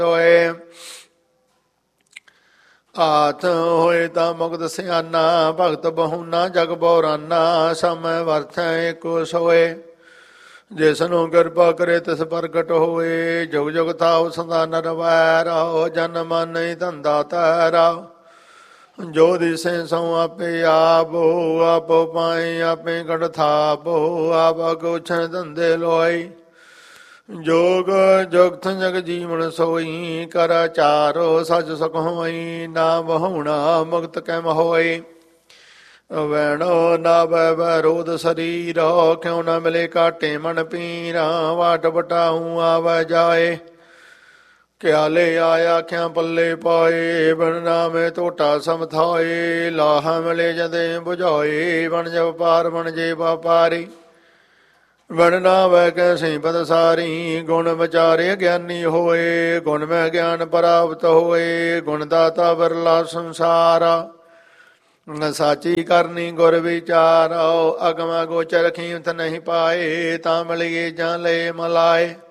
ਹੋਏ। ਆਤ ਹੋਏ ਤਾਂ ਮੁਕਤ ਸਿਆਨਾ, ਭਗਤ ਬਹੁਨਾ ਜਗ ਬੌਰਾਨਾ। ਸਮੈ ਵਰਥੈ ਏਕੋ ਸੋਏ, ਜਿਸਨੂੰ ਕਿਰਪਾ ਕਰੇ ਤਿਸ ਪ੍ਰਗਟ ਹੋਏ। ਜੁਗ ਜੁਗ ਥਾਉ ਸਦਾ ਨਰ ਵੈਰਾ, ਜਨ ਮਨ ਨਹੀਂ ਧੰਦਾ ਤੈਰਾ। ਜੋ ਦਿਸੈ ਸੋ ਆਪੇ ਆਪੋ, ਆਪੋ ਪਾਏ ਆਪੇ ਗੜ ਥਾਪੋ। ਆਪ ਅਗੋਛਣ ਧੰਦੇ ਲੋਈ, ਜੋਗ ਜੁਗਤ ਜਗ ਜੀਵਨ ਸੋਈ। ਕਰ ਚਾਰੋ ਸਚ ਸੁਖ ਹੋਈ, ਨਾ ਬਹੁਣਾ ਮੁਕਤ ਕੈਮ ਹੋਈ। ਵੈਣੋ ਨਾ ਬੈ ਰੋਧ ਸਰੀਰ, ਕਿਉ ਨਾ ਮਿਲੇ ਘਾਟੇ ਮਨ ਪੀਰਾ। ਵਾਟ ਵਟਾਊ ਆਵੈ ਜਾਏ, ਕਿਆਲੇ ਆਇਆ ਆਖਿਆ ਪੱਲੇ ਪਾਏ। ਬਨ ਨਾਮੇ ਟੋਟਾ ਸਮਥਾਏ, ਲਾਹਾ ਮਿਲੇ ਜਦੇ ਬੁਝਾਏ। ਬਣ ਜਬ ਪਾਰ ਬਣ ਜੇ ਵਪਾਰੀ, ਬਣ ਨਾਵੈ ਕੈਸੀ ਪਦ ਸਾਰੀ। ਗੁਣ ਵਿਚਾਰੇ ਗਿਆਨੀ ਹੋਏ, ਗੁਣ ਮੈਂ ਗਿਆਨ ਪ੍ਰਾਪਤ ਹੋਏ। ਗੁਣ ਦਾਤਾ ਬਿਰਲਾ ਸੰਸਾਰਾ, ਸਾਚੀ ਕਰਨੀ ਗੁਰ ਵਿਚਾਰੋ। ਅਗਮਾ ਗੋਚਰ ਖੀਮਤ ਨਹੀਂ ਪਾਏ, ਤਾਂ ਮਿਲੀਏ ਜਾਂ ਲੈ ਮਲਾਏ।